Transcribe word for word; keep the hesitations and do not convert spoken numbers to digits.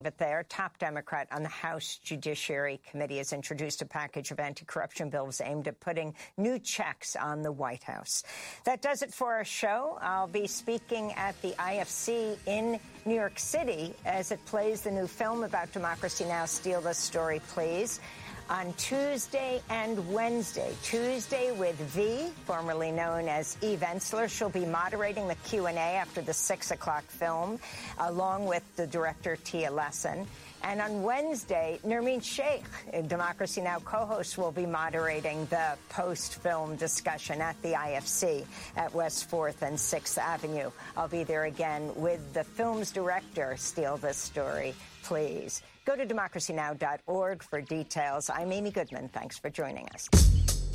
But their top Democrat on the House Judiciary Committee has introduced a package of anti-corruption bills aimed at putting new checks on the White House. That does it for our show. I'll be speaking at the I F C in New York City as it plays the new film about Democracy Now!, Steal This Story, Please, on Tuesday and Wednesday. Tuesday with V, formerly known as Eve Ensler. She'll be moderating the Q and A after the six o'clock film, along with the director Tia Lesson. And on Wednesday, Nermeen Sheikh, a Democracy Now! Co-host, will be moderating the post-film discussion at the I F C at West fourth and sixth Avenue. I'll be there again with the film's director, Steal This Story, Please. Go to democracy now dot org for details. I'm Amy Goodman. Thanks for joining us.